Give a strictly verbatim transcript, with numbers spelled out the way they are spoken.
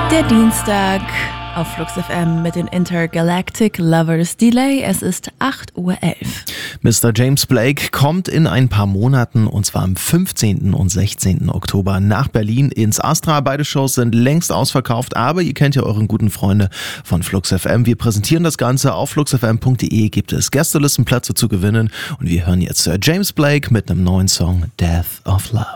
Der Dienstag auf Flux F M mit den Intergalactic Lovers Delay. Es ist acht Uhr elf. Mister James Blake kommt in ein paar Monaten, und zwar am fünfzehnten und sechzehnten Oktober nach Berlin ins Astra. Beide Shows sind längst ausverkauft, aber ihr kennt ja euren guten Freunde von Flux F M. Wir präsentieren das Ganze auf flux f m punkt d e, gibt es Gästelistenplätze zu gewinnen, und wir hören jetzt James Blake mit einem neuen Song, Death of Love.